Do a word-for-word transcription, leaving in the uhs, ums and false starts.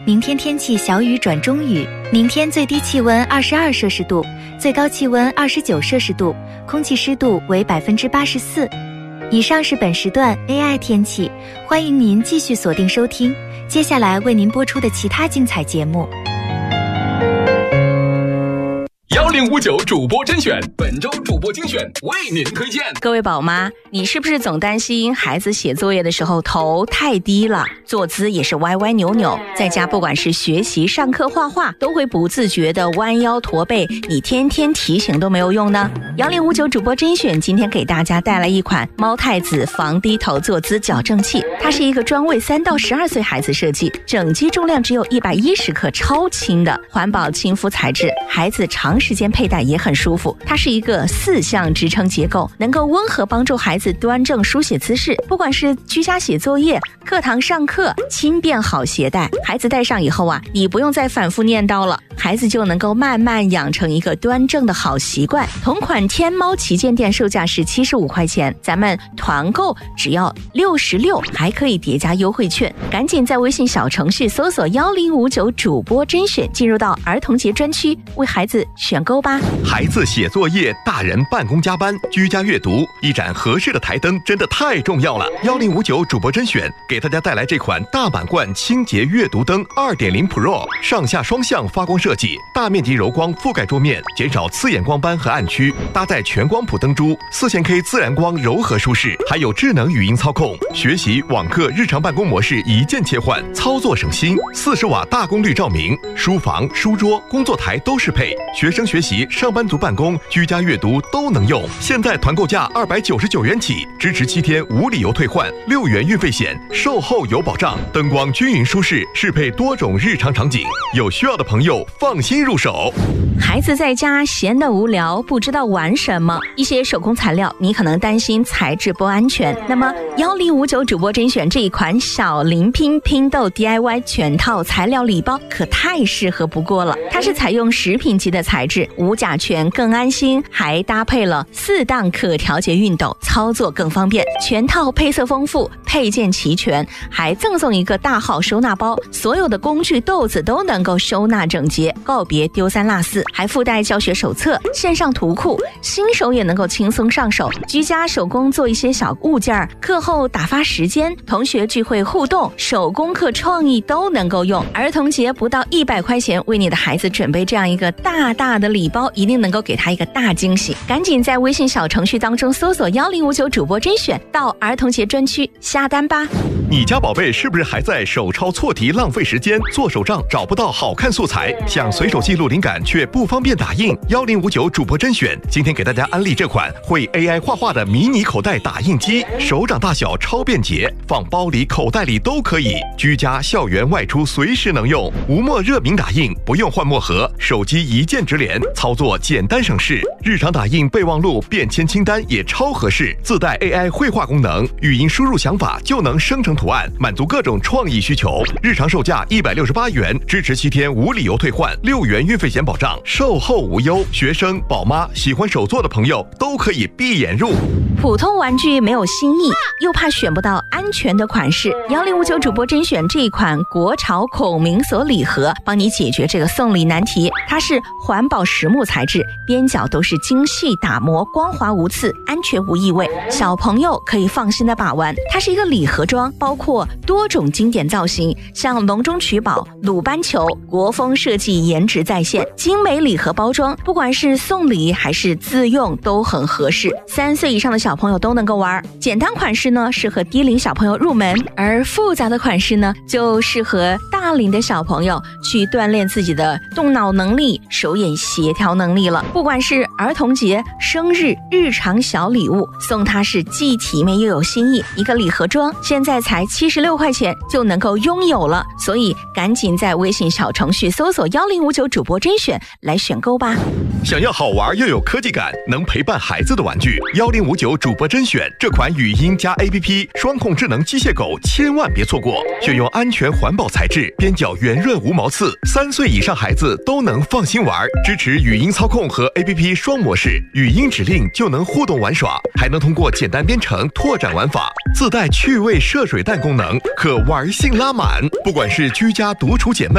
明天天气小雨转中雨，明天最低气温二十二摄氏度，最高气温二十九摄氏度，空气湿度为百分之八十四。以上是本时段 A I 天气，欢迎您继续锁定收听，接下来为您播出的其他精彩节目。 幺零五九主播甄选，本周主播精选为您推荐。 各位宝妈，你是不是总担心孩子写作业的时候头太低了，坐姿也是歪歪扭扭，在家不管是学习、上课、画画，都会不自觉的弯腰驼背，你天天提醒都没有用呢？幺零五九主播甄选今天给大家带来一款猫太子防低头坐姿矫正器，它是一个专为三到十二岁孩子设计，整机重量只有一百一十克，超轻的环保亲肤材质，孩子长时间佩戴也很舒服。它是一个四项支撑结构，能够温和帮助孩子端正书写姿势，不管是居家写作业、课堂上课，轻便好携带。孩子戴上以后啊，你不用再反复念叨了，孩子就能够慢慢养成一个端正的好习惯。同款天猫旗舰店售价是七十五块钱，咱们团购只要六十六，还可以叠加优惠券。赶紧在微信小程序搜索幺零五九主播甄选，进入到儿童节专区，为孩子选购吧。 孩子写作业，大人办公加班，居家阅读，一盏合适的台灯真的太重要了。幺零五九主播甄选给大家带来这款大满贯清洁阅读灯 二点零 Pro， 上下双向发光设计，大面积柔光覆盖桌面，减少刺眼光斑和暗区，搭载全光谱灯珠， 四千 K 自然光柔和舒适，还有智能语音操控，学习、网课、日常办公模式一键切换，操作省心。四十瓦大功率照明，书房、书桌、工作台都适配，学生学习、上班族办公、居家阅读都能用。现在团购价二百九十九元起，支持七天无理由退换，六元运费险，售后有保障。灯光均匀舒适，适配多种日常场景，有需要的朋友放心入手。 孩子在家闲得无聊，不知道玩什么，一些手工材料你可能担心材质不安全，那么幺零五九主播甄选这一款小零拼拼豆 D I Y 全套材料礼包可太适合不过了。它是采用食品级的材质，无甲醛更安心，还搭配了四档可调节熨斗，操作更方便。全套配色丰富，配件齐全，还赠送一个大号收纳包，所有的工具豆子都能够收纳整洁，告别丢三落四，还附带教学手册、线上图库，新手也能够轻松上手。居家手工做一些小物件，课后打发时间，同学聚会互动，手工课创意都能够用。儿童节不到一百块钱，为你的孩子准备这样一个大大的礼包，一定能够给他一个大惊喜。赶紧在微信小程序当中搜索幺零五九主播甄选，到儿童节专区下单吧。 你家宝贝是不是还在手抄错题浪费时间，做手账找不到好看素材，想随手记录灵感却不方便打印？幺零五九主播甄选今天给大家安利这款会 A I 画画的迷你口袋打印机，手掌大小超便捷，放包里口袋里都可以，居家校园外出随时能用，无墨热敏打印，不用换墨盒，手机一键直连，操作简单省事，日常打印备忘录便签清单也超合适，自带 A I 绘画功能，语音输入想法就能生成图案，满足各种创意需求。日常售价一百六十八元，支持七天无理由退换，六元运费险保障，售后无忧。学生、宝妈、喜欢手作的朋友都可以闭眼入。 普通玩具没有新意，又怕选不到安全的款式，幺零五九主播甄选这一款国潮孔明锁礼盒，帮你解决这个送礼难题。它是环保实木材质，边角都是精细打磨，光滑无刺，安全无异味，小朋友可以放心的把玩。它是一个礼盒装，包括多种经典造型，像隆中取宝、鲁班球，国风设计，颜值在线，精美礼盒包装，不管是送礼还是自用都很合适，三岁以上的小朋友都能够玩。简单款式呢适合低龄小朋友入门，而复杂的款式呢就适合大龄的小朋友去锻炼自己的动脑能力、手眼协调能力了。不管是儿童节、生日、日常小礼物，送它是既体面又有新意。一个礼盒装现在才七十六块钱就能够拥有了，所以赶紧在微信小程序搜索幺零五九主播甄选来选购吧。 想要好玩又有科技感，能陪伴孩子的玩具，幺零五九主播甄选这款语音加 A P P 双控智能机械狗千万别错过，选用安全环保材质，边角圆润无毛刺，三岁以上孩子都能放心玩，支持语音操控和 A P P 双模式，语音指令就能互动玩耍，还能通过简单编程拓展玩法，自带趣味涉水弹功能，可玩性拉满。不管是居家独处解闷，